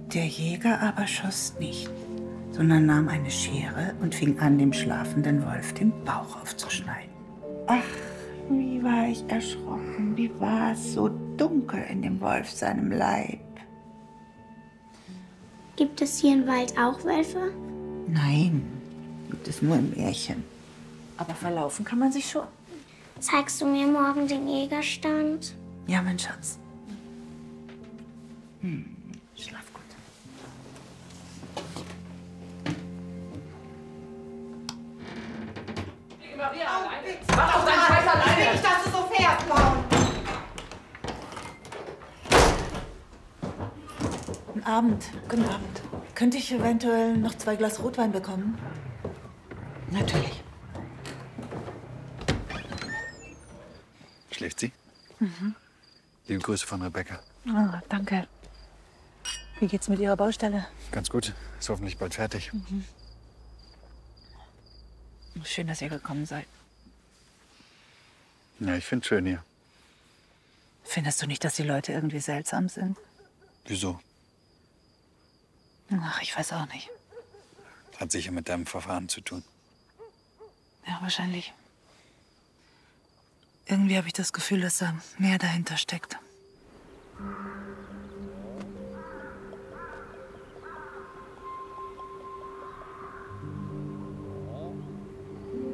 Der Jäger aber schoss nicht, sondern nahm eine Schere und fing an, dem schlafenden Wolf den Bauch aufzuschneiden. Ach, wie war ich erschrocken. Wie war es so dunkel in dem Wolf seinem Leib. Gibt es hier im Wald auch Wölfe? Nein, gibt es nur im Märchen. Aber verlaufen kann man sich schon. Zeigst du mir morgen den Jägerstand? Ja, mein Schatz. Schlaf gut. Mach doch deinen Scheiß alleine! Ich will nicht, dass du so fährst, Paul! Guten Abend. Guten Abend. Könnte ich eventuell noch 2 Glas Rotwein bekommen? Natürlich. Schläft sie? Liebe Grüße von Rebecca. Oh, danke. Wie geht's mit Ihrer Baustelle? Ganz gut. Ist hoffentlich bald fertig. Schön, dass ihr gekommen seid. Ja, ich find's schön hier. Findest du nicht, dass die Leute irgendwie seltsam sind? Wieso? Ach, ich weiß auch nicht. Hat sicher mit deinem Verfahren zu tun. Ja, wahrscheinlich. Irgendwie habe ich das Gefühl, dass da mehr dahinter steckt.